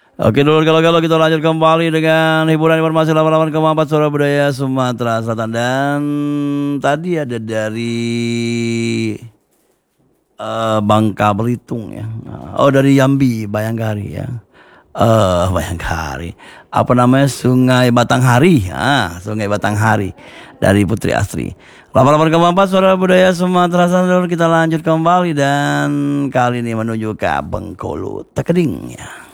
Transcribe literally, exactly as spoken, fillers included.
Oke dulu kalau-kalau kita lanjut kembali dengan hiburan informasi delapan puluh delapan koma empat Suara Budaya Sumatera Selatan. Dan tadi ada dari eh, Bangka Belitung ya. Oh dari Jambi, Bayangkari ya. Eh Bayangkari. Apa namanya Sungai Batanghari? Ah, Sungai Batanghari dari Putri Astri. delapan puluh delapan koma empat Suara Budaya Sumatera Selatan. Kita lanjut kembali dan kali ini menuju ke Bengkulu Tekeding ya.